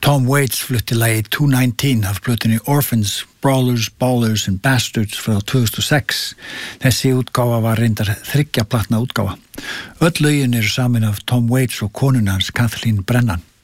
Tom Waits flutti lagið 219 af plötunni Orphans, Brawlers, Ballers and Bastards frá 2006. Þessi útgáfa var reyndar 3 platna útgáfa. Öll lögin eru samin af Tom Waits og konunni hans Kathleen Brennan.